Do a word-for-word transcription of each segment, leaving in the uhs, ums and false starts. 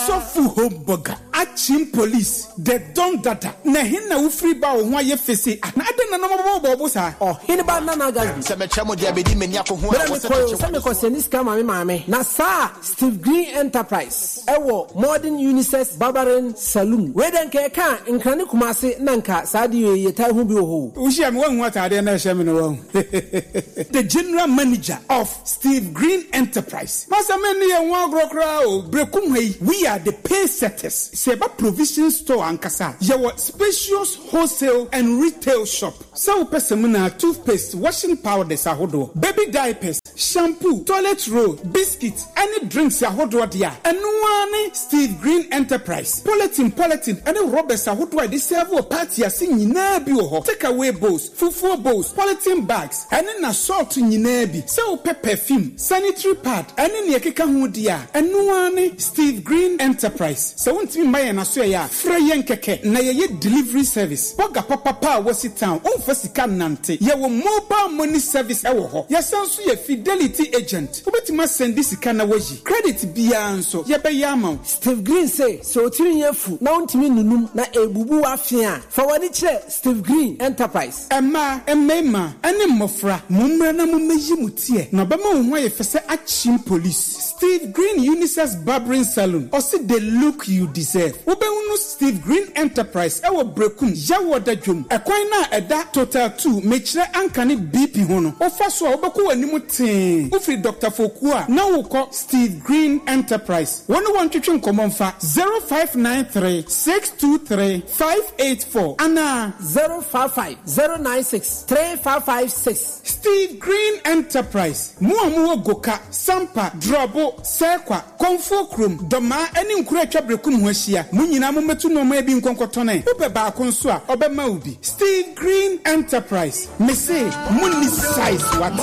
Sofu home burger. Achim police. The don data. Na hina ufri ba o hwa ye fese. Na ade na no mo bobo sa. Oh, hini ba na na gazi. Se me chamo dia be di me nyako ho a wo se che. Se me ko se ni ska mame mame. Na sa Steve Green Enterprise. Ewo modern unisex barbering saloon. We den ke ka nkrane kumase na nka sa de ye tai hu bi ho. Ushi am wan wata ade na hye me no wo. The general manager of Steve Green Enterprise. Masa me ni ye won agrokra o brekum hei. We are the pay setters. Seba provision store ankasa. Yawo spacious wholesale and retail shop. So person na toothpaste, washing powders ahodo, baby diapers, shampoo, toilet roll, biscuits, any drinks ahodo dia. Enu Steve Green Enterprise. Politin politin any robbers ahodo dey serve a party ase nyina bi wo ho. Take away bowls, fufu bowls, politin bags, any na salt nyina bi. So perfume, sanitary pad, any ne ekeka ho dia. Enu Steve Green Enterprise. So untimi maye na so ya fra yen keke na ye delivery service. Boga papa pa wasi town. Onfa sika nante. Ye wo mobile money service e wo ho. Ye sanso ye fidelity agent. Obetima send this sika na waji. Credit bia nso ye be ya ma. Steve Green say so tiri ye fu na untimi nunum na ebubu afia. Fa wani kire Steve Green Enterprise. Emma emema ene mofra mumra na mumeyi mutie. Na ba ma wo ye fese Achim police. Steve Green Unisex Barbering Saloon. Osi the look you deserve. Ubehunu Steve Green Enterprise ewo brekum yawo dadwom. Ekwan na eda total two mechire ankane B P hono. Ofa so obeko wanimu tin. Ufri Doctor Fokua na woko Steve Green Enterprise. Wono wan twetwe nkomomfa zero five nine three six two three five eight four ana zero five five zero nine six three five five six. Steve Green Enterprise. Muamu goka sampa drobo sekwa komfo krom doma eni nkura atwa brekum ho ahia. Munyina mo metu no ma bi nkonkotone. Ube ba konso a obema ubi. Steve Green Enterprise. Me say money size what?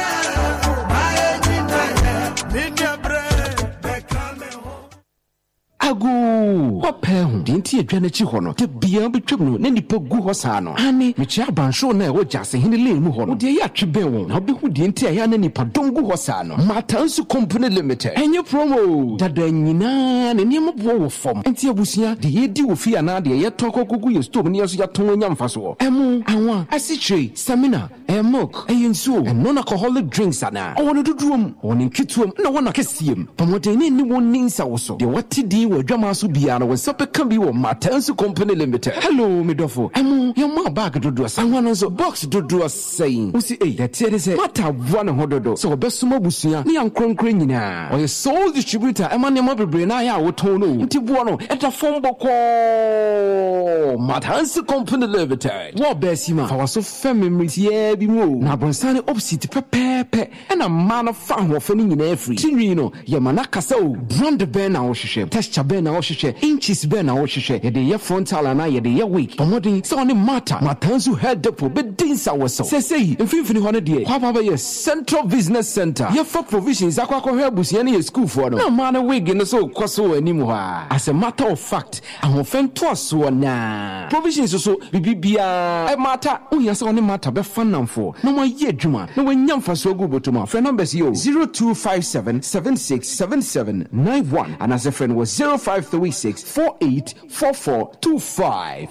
Agu ope hu dinti edwa na chi ho no te bia betwem no na nipa gu ho saa no ane me chi abansho na e wo jase hene le mu ho no de ya twebe won na obehu dinti a ya na nipa dongu ho saa no Matansu Company Limited enye promo dada nyina na niam bo wo fom enti abusia de yedi wo fi ana de ye toko gugu ye stove ne yeso ya ton anya mfaso emu anwa asitre stamina emok eyensu non alcoholic drinks ana owono duduom owono kituom na wona kesiem pomodeni ni won ninsa wo so de watidi Jama so biara we sepe kan bi wo Matansu Company Limited. Hello midofo. Emu ye ma bag dodo sanwa so box dodo saying. Usi eh that say say mata one hododo. So obesuma busua ne yankronkron nyina. Oye sole distributor ema ne ma bebre na ya wo ton no. Nti bo no eta fom boko Matansu Company Limited. Wo besima fa waso fam memories ye bi mu. Na bonsane opposite pepepe ena man fa ho fa ni nyina free. Tinwi no ye manakasa o brand ben na wo hwehwe. Texture ben na wo hwehwe. Inches ben na wo hwehwe. Ye de ye frontal na ye de ye weak. Pomodin so ne matter. Matansu head depo be dinsa wo so. Se sei mfimfini ho ne de. Kwa baba ye Central Business Center. Ye for provisions akwa kwa hwe busia ne ye school for no. Na man wig no so kwaso anim ho a. As a matter of fact, ahofem to so na. Provisions so bibia e matter uya so ne matter be fanamfo. No mo ye adwuma. No wanya mfaso gu botuma. Friend numbers yo zero two five seven seven six seven seven nine one and as a friend was zero five three six four eight four four two five.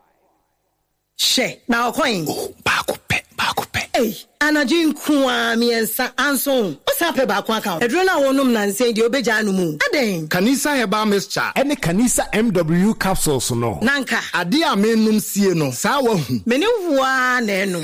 She now coin. Oh, baako pe, baako pe. Hey, anajin kuwa miensa anson. Osa pe baako aka. Edro na wonum na nsen di obeja anu mu. Aden. Kanisa Herbal Mixture. Ene Kanisa M W capsules no. Nanka. Ade a menum sie no. Sa wa hu. Meni huwa na enu.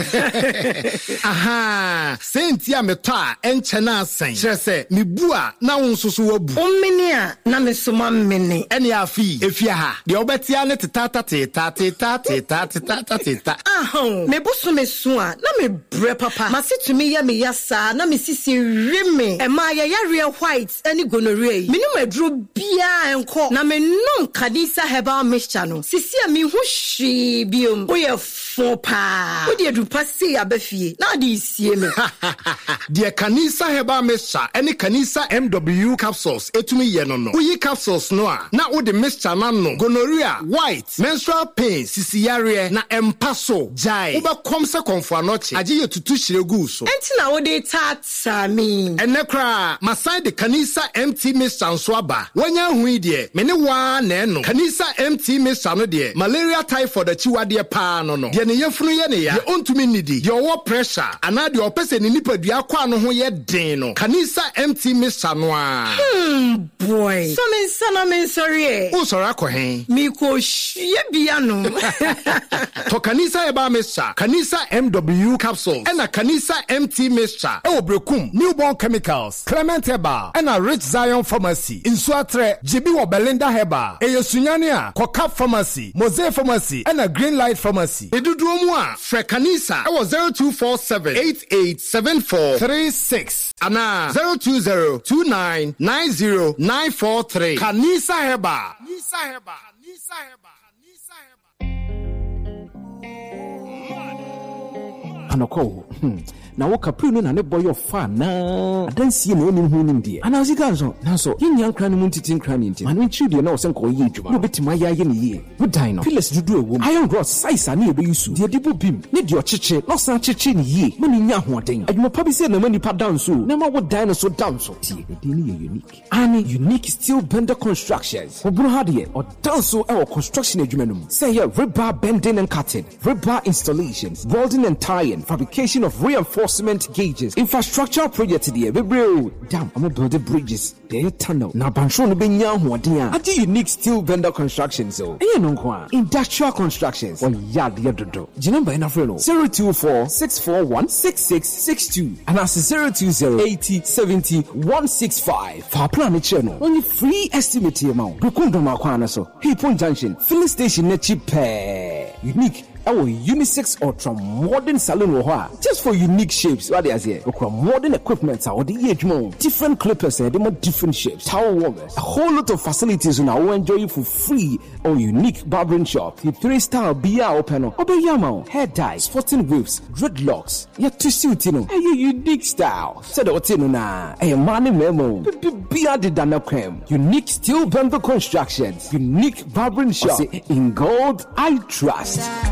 Aha. Senti a meto a enche na asen. Kire se me bu a na wonsoso wabu. Ommeni a na mesoma mmeni. Ene afi. Efia ha. De obetia ne tetata teta teta teta teta teta. Ahon. Me busu mesu a na me bre papa. Masitumi ya me yasa na me sisi rime. E ma ya ya real white ani gonorrhea. Minum edro bia enko na me nom Kanisa Herbal Mixture no. Sisi a me hu hwi biom. Wo ye fo pa. Wo de edu pase abafie. Na de isie me. De Kanisa Herbal Mixture ani Kanisa M W capsules etumi ye no no. Wo yi capsules no a na wo de mixture na no. Gonorrhea, white, menstrual pain, sisi yare na empaso. Jai. Wo be kom se konfo anoche. Aje ye tutu shiregu so. Enti na wo de tata mi. sɛn Enekra masai de Kanisa M T Mixture nso aba. Wanya hui de me ne wa na eno. Kanisa M T Mixture no de malaria typhoid achiwade pa no no. De ne yefunu ye ne ya. De ontumi nidi. De owo pressure ana de opese ne nipadua kwa no ho ye den no. Kanisa M T Mixture no a. Hmm boy. So me sana me sorry e. O sorry akohen. Mi ko hwie bia no. To Kanisa Heba Mixture, Kanisa M W capsules, and a Kanisa M T Mixture. E obrekum newborn chemicals, Clement Heba, and a Rich Zion Pharmacy. In Swatre, J B wa Belinda Heba, e Yosunyania, Kokap Pharmacy, Mosaic Pharmacy, and a Green Light Pharmacy. Eduduomwa, Fre Kanisa, e was zero two four seven eight eight seven four three six. Ana zero two zero two nine nine zero nine four three. Kanisa Heba. Kanisa Heba. Kanisa Heba. Kanisa Heba. Anoko. Na wo kapru no na ne boy of fan na adansie na onim hu nim de ana sika nso na so yinya nkra no muntitin nkra ne nti manu nchi de na wo se nko yi adwuma no betima ya ye ne ye wo dan no pilas dudu ewo iron rod size na e be yusu de dibu bim ne de ocheche no san cheche ne ye mani nya hoden adwuma pa bi se na mani pa down so na ma wo dan no so down so tie e de ne unique ani unique steel bender constructions oburu ha de o down so e wo construction adwuma no say here rebar bending and cutting, rebar installations, welding and tying, fabrication of reinforcement Cement gauges, infrastructure project here. Bebrew, damn, I'm gonna build the bridges. There tunnel. Now Banshon be nyam hodia. Ati unique steel vendor constructions so. Eh no kwa. Industrial constructions. Oh yard yadodo. Jinamba ina freno. zero two four six four one six six six two. And that's zero two zero eighty seventy one six five. For plan channel. Only free estimate amount. Bukundo makwana so. Hipon Junction. Filling station ne cheap. Unique. Our unisex ultra modern salon wa just for unique shapes. What they say? Okra modern equipment or the age more different clippers and more different shapes. Towel warmers, a whole lot of facilities and I will enjoy you for free. Or unique barbering shop, the three star B R open up, Obeyamo, hair dye, sporting whips, dreadlocks. Yet to suit you know, a unique style. Said Otino na a money memo. Be added than a cream. Unique steel bender constructions, unique barbering shop in gold. I trust.